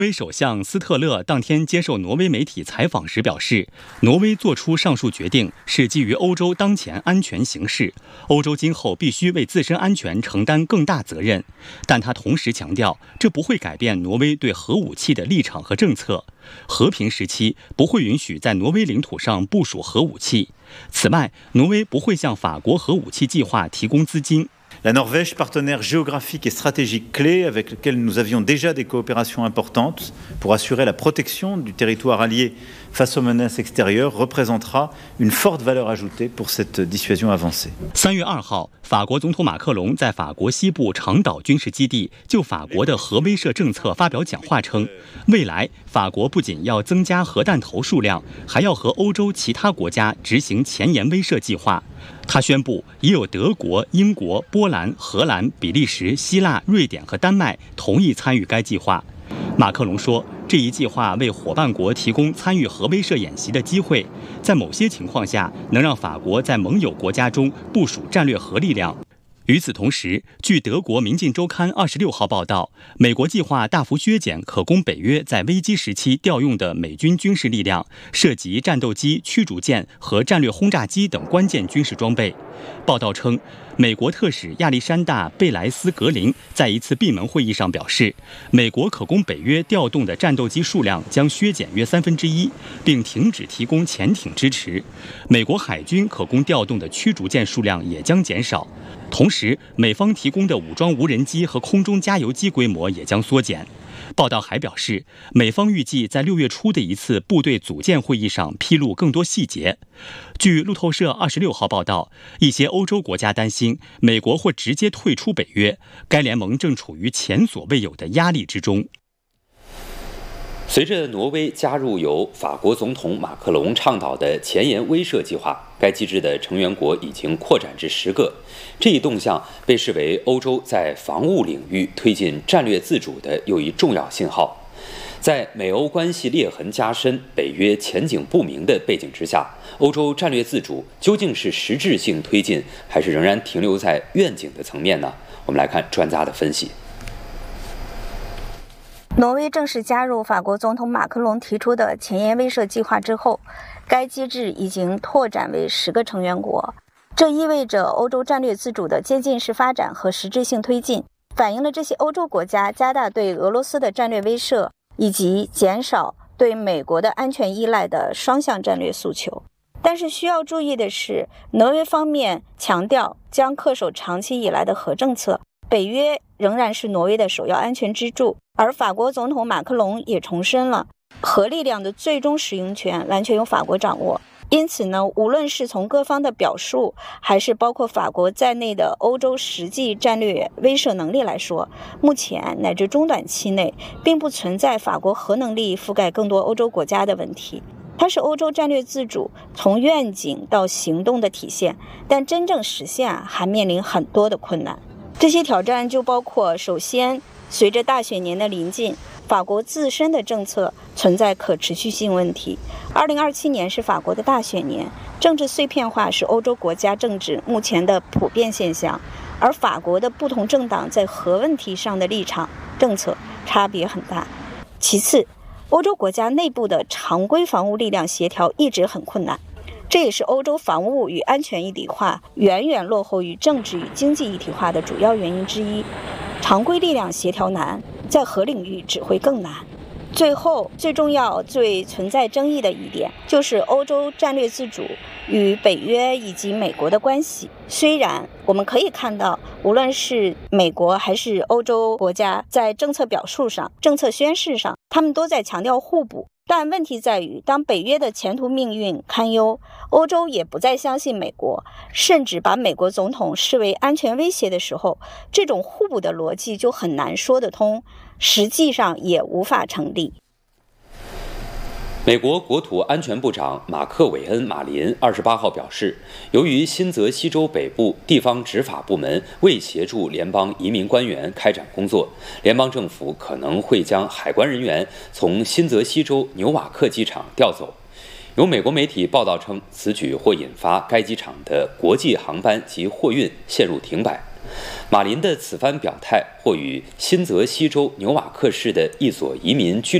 挪威首相斯特勒当天接受挪威媒体采访时表示，挪威做出上述决定是基于欧洲当前安全形势，欧洲今后必须为自身安全承担更大责任。但他同时强调，这不会改变挪威对核武器的立场和政策。和平时期不会允许在挪威领土上部署核武器。此外，挪威不会向法国核武器计划提供资金。 La Norvège, partenaire géographique et stratégique clé avec lequel nous avions déjà des coopérations importantes pour assurer la protection du territoire allié face aux menaces extérieures, représentera une forte valeur ajoutée pour cette dissuasion avancée. 3月2号，法国总统马克龙在法国西部长岛军事基地就法国的核威慑政策发表讲话称，未来法国不仅要增加核弹头数量，还要和欧洲其他国家执行前沿威慑计划。他宣布，也有德国、英国、波兰、荷兰、比利时、希腊、瑞典和丹麦同意参与该计划。马克龙说，这一计划为伙伴国提供参与核威慑演习的机会，在某些情况下能让法国在盟友国家中部署战略核力量。与此同时，据德国《明镜周刊》26号报道，美国计划大幅削减可供北约在危机时期调用的美军军事力量，涉及战斗机、驱逐舰和战略轰炸机等关键军事装备。报道称，美国特使亚历山大·贝莱斯格林在一次闭门会议上表示，美国可供北约调动的战斗机数量将削减约1/3，并停止提供潜艇支持。美国海军可供调动的驱逐舰数量也将减少。同时，美方提供的武装无人机和空中加油机规模也将缩减。报道还表示，美方预计在6月初的一次部队组建会议上披露更多细节。据路透社26号报道，一些欧洲国家担心美国或直接退出北约，该联盟正处于前所未有的压力之中。 随着挪威加入由法国总统马克龙倡导的前沿威慑计划，该机制的成员国已经扩展至10个。这一动向被视为欧洲在防务领域推进战略自主的又一重要信号。在美欧关系裂痕加深、北约前景不明的背景之下，欧洲战略自主究竟是实质性推进，还是仍然停留在愿景的层面呢？我们来看专家的分析。 挪威正式加入法国总统马克龙提出的前沿威慑计划之后，该机制已经拓展为10个成员国。这意味着欧洲战略自主的渐进式发展和实质性推进，反映了这些欧洲国家加大对俄罗斯的战略威慑，以及减少对美国的安全依赖的双向战略诉求。但是需要注意的是，挪威方面强调将恪守长期以来的核政策，北约仍然是挪威的首要安全支柱，而法国总统马克龙也重申了核力量的最终使用权完全由法国掌握。因此呢，无论是从各方的表述，还是包括法国在内的欧洲实际战略威慑能力来说，目前乃至中短期内并不存在法国核能力覆盖更多欧洲国家的问题。它是欧洲战略自主从愿景到行动的体现，但真正实现还面临很多的困难。这些挑战就包括，首先，随着大选年的临近，法国自身的政策存在可持续性问题。2027年是法国的大选年，政治碎片化是欧洲国家政治目前的普遍现象，而法国的不同政党在核问题上的立场、政策差别很大。其次，欧洲国家内部的常规防务力量协调一直很困难，这也是欧洲防务与安全一体化远远落后于政治与经济一体化的主要原因之一。常规力量协调难，在核领域只会更难。最后，最重要、最存在争议的一点，就是欧洲战略自主与北约以及美国的关系。虽然我们可以看到，无论是美国还是欧洲国家，在政策表述上、政策宣示上，他们都在强调互补。但问题在于，当北约的前途命运堪忧，欧洲也不再相信美国，甚至把美国总统视为安全威胁的时候，这种互补的逻辑就很难说得通，实际上也无法成立。 美国国土安全部长马克韦恩·马林28号表示，由于新泽西州北部地方执法部门未协助联邦移民官员开展工作，联邦政府可能会将海关人员从新泽西州纽瓦克机场调走。有美国媒体报道称，此举或引发该机场的国际航班及货运陷入停摆。 马林的此番表态，或与新泽西州纽瓦克市的一所移民